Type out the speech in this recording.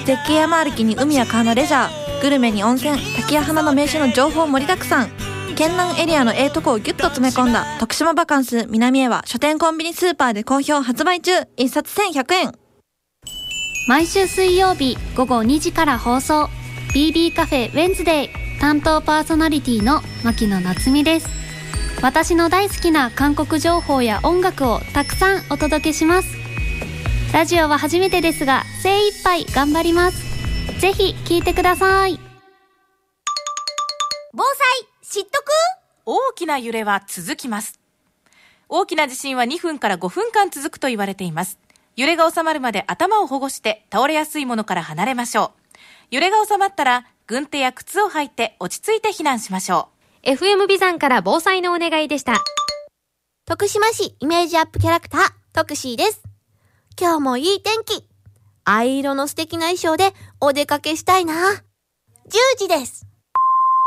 絶景山歩きに海や川のレジャー、グルメに温泉、滝や花の名所の情報盛りだくさん。県南エリアのとこをギュッと詰め込んだ徳島バカンス南へは書店コンビニスーパーで好評発売中。1冊1100円。 毎週水曜日午後2時から放送 BB カフェウェンズデイ、担当パーソナリティの牧野夏実です。私の大好きな韓国情報や音楽をたくさんお届けします。ラジオは初めてですが精一杯頑張ります。ぜひ聞いてください。 防災知っとく？ 大きな揺れは続きます。大きな地震は2分から5分間続くと言われています。揺れが収まるまで頭を保護して倒れやすいものから離れましょう。揺れが収まったら軍手や靴を履いて落ち着いて避難しましょう。 FM ビザンから防災のお願いでした。 徳島市イメージアップキャラクタートクシーです。今日もいい天気。藍色の素敵な衣装でお出かけしたいな。10時です。